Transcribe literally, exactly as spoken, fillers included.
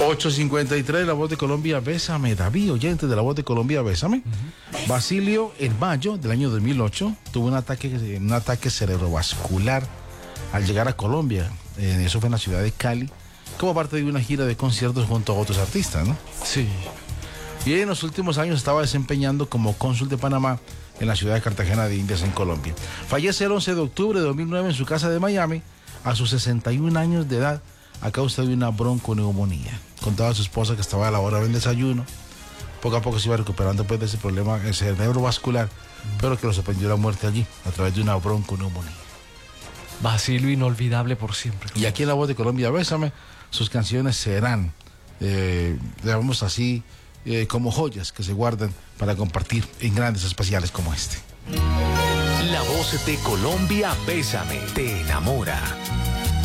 ocho cincuenta y tres, La Voz de Colombia, Bésame. David, oyente de La Voz de Colombia, Bésame. Uh-huh. Basilio, en mayo del año dos mil ocho, tuvo un ataque, un ataque cerebrovascular al llegar a Colombia. Eh, eso fue en la ciudad de Cali, como parte de una gira de conciertos junto a otros artistas, ¿no? Sí. Y en los últimos años estaba desempeñando como cónsul de Panamá en la ciudad de Cartagena de Indias, en Colombia. Fallece el once de octubre de dos mil nueve en su casa de Miami, a sus sesenta y un años de edad, a causa de una bronconeumonía. Contaba a su esposa que estaba a la hora del desayuno. Poco a poco se iba recuperando pues, de ese problema cerebrovascular, mm. pero que lo sorprendió la muerte allí, a través de una bronconeumonía. Basilio, inolvidable por siempre. Y aquí en La Voz de Colombia, Bésame, sus canciones serán, eh, digamos así, eh, como joyas que se guardan para compartir en grandes especiales como este. La Voz de Colombia, Bésame, te enamora.